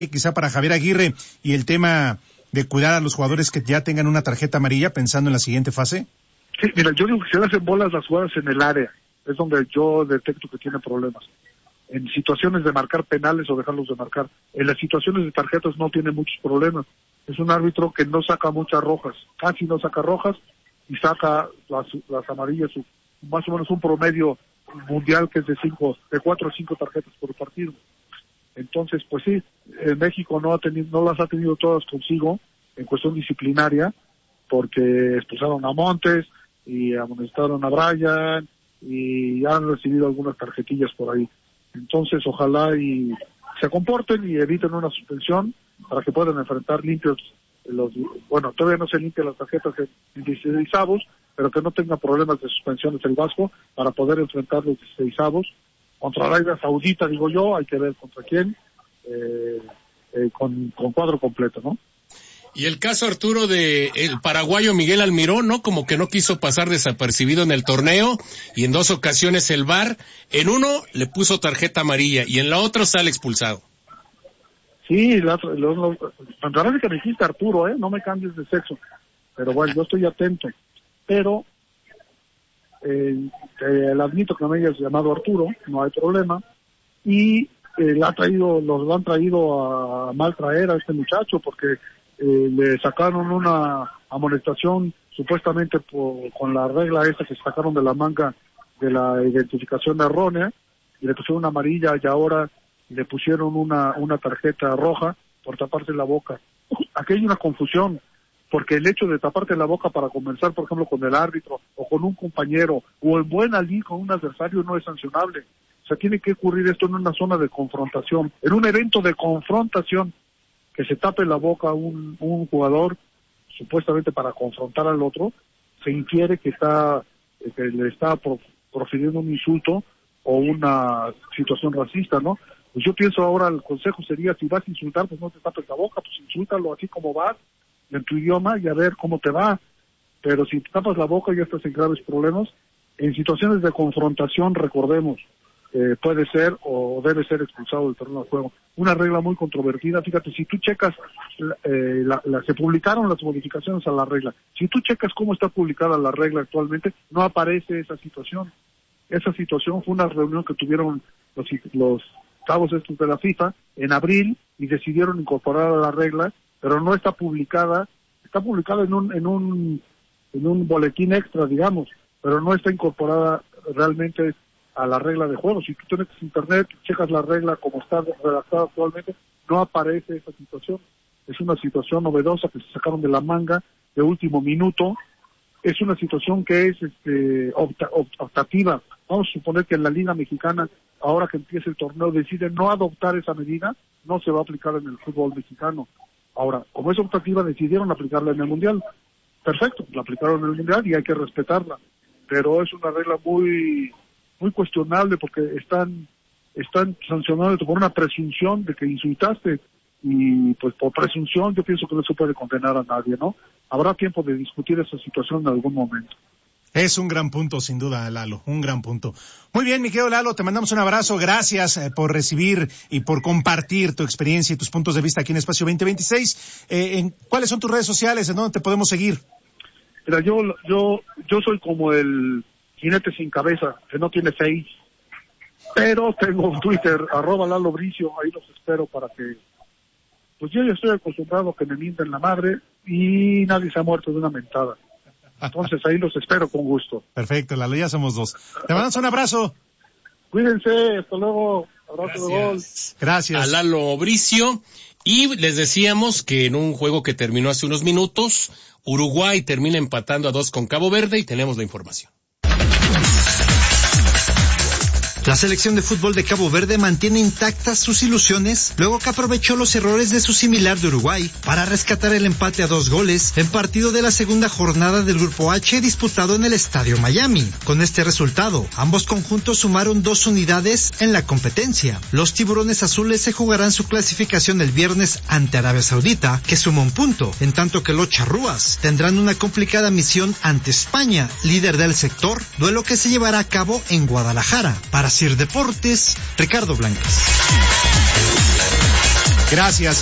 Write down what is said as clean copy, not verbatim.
quizá para Javier Aguirre y el tema de cuidar a los jugadores que ya tengan una tarjeta amarilla pensando en la siguiente fase? Sí, mira, yo digo que se le hacen bolas las jugadas en el área, es donde yo detecto que tiene problemas. En situaciones de marcar penales o dejarlos de marcar. En las situaciones de tarjetas no tiene muchos problemas. Es un árbitro que no saca muchas rojas, casi no saca rojas y saca las amarillas, más o menos un promedio mundial que es de 4 o 5 tarjetas por partido. Entonces, pues sí, México no las ha tenido todas consigo en cuestión disciplinaria, porque expulsaron a Montes y amonestaron a Brian y han recibido algunas tarjetillas por ahí. Entonces, ojalá y se comporten y eviten una suspensión para que puedan enfrentar limpios todavía no se limpian las tarjetas en 16avos, pero que no tengan problemas de suspensiones el Vasco para poder enfrentar los 16avos contra Arabia Saudita, digo yo, hay que ver contra quién, con cuadro completo, ¿no? Y el caso, Arturo, de el paraguayo Miguel Almirón, ¿no? Como que no quiso pasar desapercibido en el torneo, y en 2 ocasiones el VAR, en uno le puso tarjeta amarilla, y en la otra sale expulsado. Sí, me parece que me dijiste Arturo, no me cambies de sexo, pero bueno, yo estoy atento, pero le admito que me hayas llamado Arturo, no hay problema, y los han traído a mal traer a este muchacho, porque le sacaron una amonestación supuestamente con la regla esa que sacaron de la manga de la identificación errónea, y le pusieron una amarilla y ahora le pusieron una tarjeta roja por taparse la boca. Aquí hay una confusión, porque el hecho de taparte la boca para conversar, por ejemplo, con el árbitro o con un compañero o en buena lid con un adversario no es sancionable. O sea, tiene que ocurrir esto en una zona de confrontación, en un evento de confrontación, que se tape la boca un jugador supuestamente para confrontar al otro, se infiere que le está profiriendo un insulto o una situación racista, ¿no? Pues yo pienso ahora el consejo sería, si vas a insultar, pues no te tapes la boca, pues insúltalo así como vas, en tu idioma, y a ver cómo te va. Pero si te tapas la boca ya estás en graves problemas. En situaciones de confrontación, recordemos, puede ser o debe ser expulsado del terreno de juego. Una regla muy controvertida, fíjate, si tú checas, se publicaron las modificaciones a la regla, si tú checas cómo está publicada la regla actualmente, no aparece esa situación. Esa situación fue una reunión que tuvieron los cabos estos de la FIFA en abril y decidieron incorporar a la regla, pero no está publicada, está publicada en un boletín extra, digamos, pero no está incorporada realmente a la regla de juego. Si tú tienes internet, checas la regla como está redactada actualmente, no aparece esa situación. Es una situación novedosa que se sacaron de la manga de último minuto. Es una situación que es optativa. Vamos a suponer que en la Liga Mexicana, ahora que empieza el torneo, decide no adoptar esa medida, no se va a aplicar en el fútbol mexicano. Ahora, como es optativa, decidieron aplicarla en el Mundial. Perfecto, la aplicaron en el Mundial y hay que respetarla. Pero es una regla muy cuestionable, porque están sancionando por una presunción de que insultaste, y pues por presunción yo pienso que no se puede condenar a nadie, ¿no? Habrá tiempo de discutir esa situación en algún momento. Es un gran punto, sin duda, Lalo, un gran punto. Muy bien, mi querido Lalo, te mandamos un abrazo, gracias por recibir y por compartir tu experiencia y tus puntos de vista aquí en Espacio 2026. ¿Cuáles son tus redes sociales? ¿En dónde te podemos seguir? Mira, yo soy como el jinete sin cabeza, que no tiene face, pero tengo Twitter, @LaloBricio, ahí los espero para que, pues yo ya estoy acostumbrado a que me mienten la madre y nadie se ha muerto de una mentada. Entonces ahí los espero con gusto. Perfecto, Lalo, ya somos 2. Te mandamos un abrazo. Cuídense, hasta luego. Abrazo de gol. Gracias. A Lalo Bricio. Y les decíamos que en un juego que terminó hace unos minutos, Uruguay termina empatando a 2 con Cabo Verde, y tenemos la información. La selección de fútbol de Cabo Verde mantiene intactas sus ilusiones luego que aprovechó los errores de su similar de Uruguay para rescatar el empate a 2 goles en partido de la segunda jornada del Grupo H disputado en el Estadio Miami. Con este resultado, ambos conjuntos sumaron 2 unidades en la competencia. Los tiburones azules se jugarán su clasificación el viernes ante Arabia Saudita, que suma 1 punto, en tanto que los charrúas tendrán una complicada misión ante España, líder del sector, duelo que se llevará a cabo en Guadalajara. Para Sir Deportes, Ricardo Blancas. Gracias.